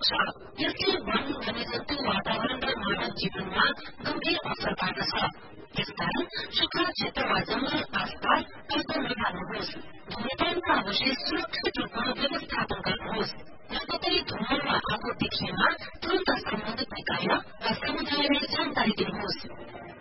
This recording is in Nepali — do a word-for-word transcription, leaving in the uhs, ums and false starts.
सक्छ। यसले वन वन्यजन्तु वातावरण र मानव जीवनमा गम्भीर असर पार्दछ। यसकारण सुक्खा क्षेत्र वा जंगल आसपास आगो नबाल्नुहोस्। धुम्रपानका अवशेष सुरक्षित रूपमा व्यवस्थापन गर्नुहोस्। यसै धुम्म वा आगो देखिएमा तुरन्त सम्बन्धित निकाय वा समुदायलाई जानकारी दिनुहोस्।